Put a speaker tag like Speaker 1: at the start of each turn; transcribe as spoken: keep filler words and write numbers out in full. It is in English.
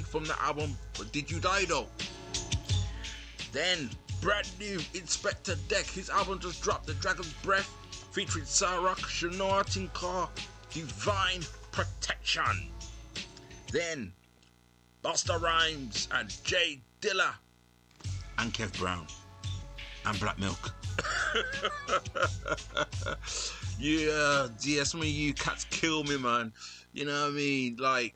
Speaker 1: from the album But Did You Die Though? Then, brand new Inspector Deck. His album just dropped, The Dragon's Breath, featuring Sarok, Shanoa Tinkar, Divine Protection. Then, Busta Rhymes and Jay Dilla and Kev Brown and Black Milk. Yeah, D S, some of you cats kill me, man. You know what I mean? Like,